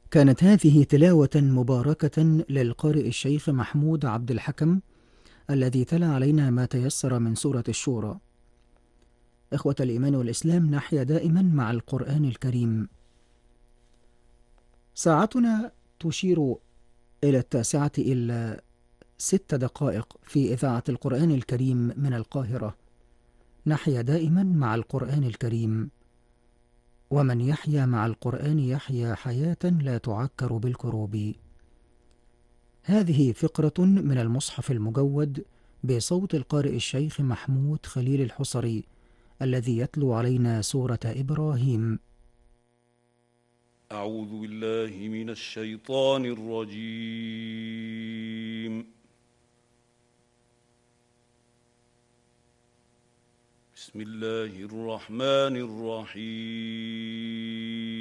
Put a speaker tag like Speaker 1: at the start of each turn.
Speaker 1: كانت هذه تلاوة مباركة للقارئ الشيخ محمود عبد الحكم الذي تلا علينا ما تيسر من سورة الشورى. إخوة الإيمان والإسلام، نحيا دائما مع القرآن الكريم. ساعتنا تشير إلى 9:06 في إذاعة القرآن الكريم من القاهرة. نحيا دائما مع القرآن الكريم، ومن يحيا مع القرآن يحيا حياة لا تعكر بالكروب. هذه فقرة من المصحف المجود بصوت القارئ الشيخ محمود خليل الحصري الذي يتلو علينا سورة إبراهيم.
Speaker 2: أعوذ بالله من الشيطان الرجيم. بسم الله الرحمن الرحيم.